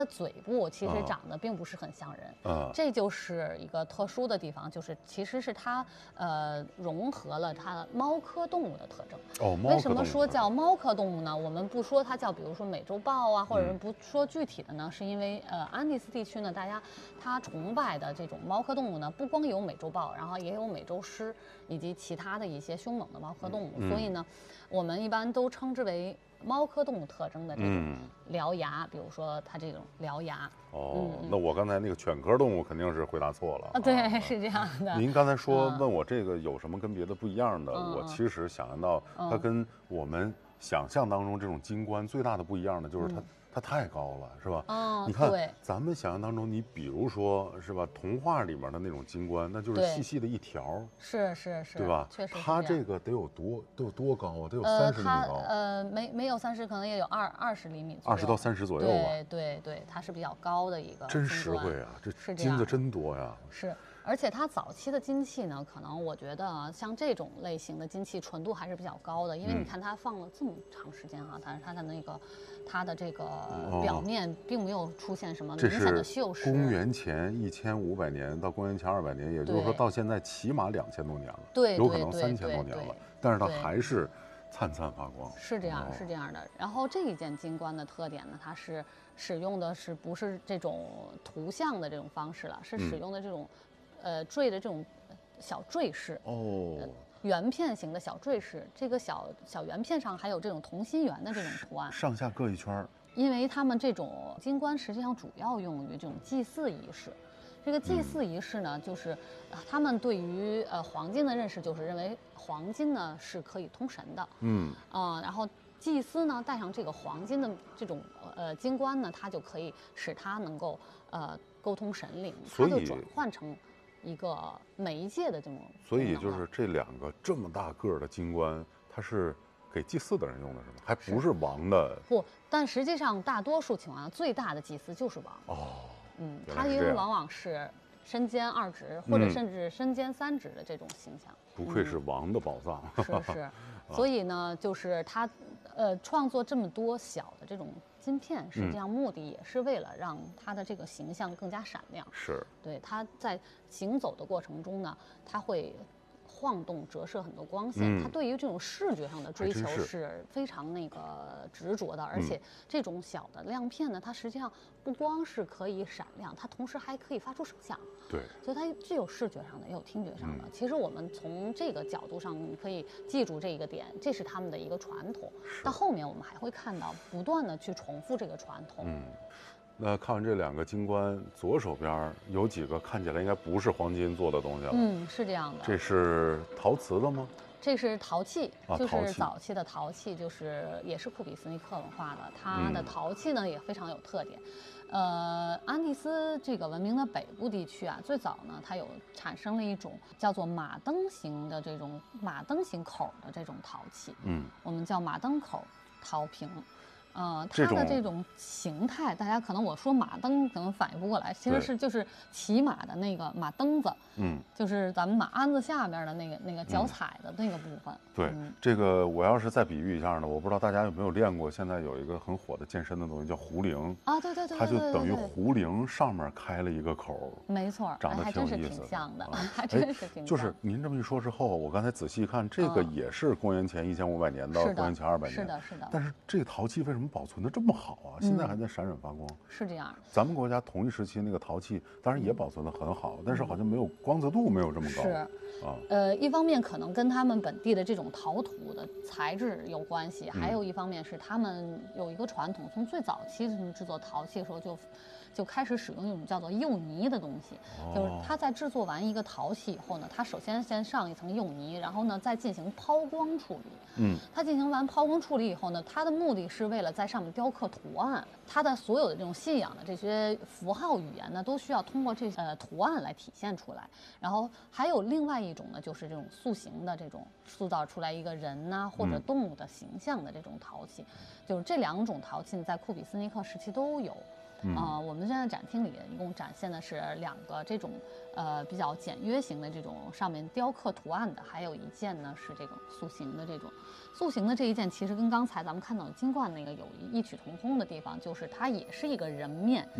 嘴部其实长得并不是很像人，这就是一个特殊的地方，就是其实是它融合了它猫科动物的特征。 哦， 为什么说叫猫科动物呢？我们不说它叫，比如说美洲豹啊，或者不说具体的呢，是因为安第斯地区呢，大家他崇拜的这种猫科动物呢，不光有美洲豹，然后也有美洲狮以及其他的一些凶猛的猫科动物，所以呢，我们一般都称之为猫科动物特征的这种獠牙，比如说它这种獠牙。 那我刚才那个犬科动物肯定是回答错了。 对，是这样的。 您刚才说问我这个有什么跟别的不一样的，我其实想象到它跟我们想象当中这种金冠最大的不一样的就是它太高了，是吧？你看咱们想象当中，你比如说是吧，童话里面的那种金冠，那就是细细的一条， 是， 对吧？ 确实， 它这个得有多高啊？得有30厘米高。 没有30，可能也有20厘米左右， 20到30左右吧。 对，它是比较高的一个。 真实惠啊，这金子真多呀。 是。而且它早期的金器呢，可能我觉得像这种类型的金器纯度还是比较高的，因为你看它放了这么长时间啊，但是它的这个表面并没有出现什么明显的锈蚀。 公元前1500年到公元前200年，也就是说到现在起码2000多年了， 对， 有可能3000多年了，但是它还是灿灿发光。 是这样的。然后这一件金冠的特点呢，它是使用的是不是这种图像的这种方式了，是使用的这种坠的这种小坠饰圆片型的小坠饰，这个小圆片上还有这种同心圆的这种图案， 上下各一圈。 因为他们这种金冠实际上主要用于这种祭祀仪式。这个祭祀仪式呢，就是他们对于黄金的认识，就是认为黄金呢是可以通神的，然后祭司呢戴上这个黄金的这种金冠呢，它就可以使它能够沟通神灵，它就转换成一个媒介的这种。 所以就是这2个这么大个的金冠，它是给祭祀的人用的，是吗？还不是王的？ 不，但实际上大多数情况下，最大的祭司就是王。他因为往往是身兼2职，或者甚至身兼3职的这种形象。 不愧是王的宝藏。 是。所以呢，就是他创作这么多小的这种金片，实际上目的也是为了让他的这个形象更加闪亮。 是。 对，他在行走的过程中呢，他会晃动折射很多光线，他对于这种视觉上的追求是非常那个执着的，而且这种小的亮片呢，它实际上不光是可以闪亮，它同时还可以发出声响。 对， 所以它既有视觉上的，也有听觉上的。其实我们从这个角度上，你可以记住这一个点，这是他们的一个传统。到后面我们还会看到不断的去重复这个传统。 那看完这2个金冠，左手边有几个看起来应该不是黄金做的东西了。 是这样的。 这是陶瓷的吗？ 这是陶器，就是早期的陶器，就是也是库比斯尼克文化的。它的陶器呢也非常有特点。安第斯这个文明的北部地区啊，最早呢它有产生了一种叫做马灯形的这种马灯形口的这种陶器，我们叫马灯口陶瓶。它的这种形态，大家可能我说马灯可能反应不过来，其实是就是骑马的那个马蹬子，就是咱们马鞍子下面的那个脚踩的那个部分。 对，这个我要是再比喻一下呢，我不知道大家有没有练过，现在有一个很火的健身的东西叫壶铃啊，对， 它就等于壶铃上面开了一个口， 没错， 长得挺有意思的，像的，还真是挺像。 就是您这么一说之后，我刚才仔细一看，这个也是公元前1500年到公元前200年， 是的。 但是这个陶器为什么保存的这么好啊？现在还在闪闪发光。 是这样。 咱们国家同一时期那个陶器，当然也保存的很好，但是好像没有光泽度没有这么高。 是一方面可能跟他们本地的这种陶土的材质有关系，还有一方面是他们有一个传统，从最早期制作陶器的时候就开始使用一种叫做釉泥的东西，就是它在制作完一个陶器以后呢，它首先先上一层釉泥，然后呢再进行抛光处理。它进行完抛光处理以后呢，它的目的是为了在上面雕刻图案。它的所有的这种信仰的这些符号语言呢，都需要通过这图案来体现出来。然后还有另外一种呢，就是这种塑形的这种塑造出来一个人呐或者动物的形象的这种陶器，就是这2种陶器在库比斯尼克时期都有。 我们现在展厅里一共展现的是2个这种比较简约型的这种上面雕刻图案的，还有一件呢是这种塑形的这种。塑形的这一件其实跟刚才咱们看到的金冠那个有异曲同工的地方，就是它也是一个人面，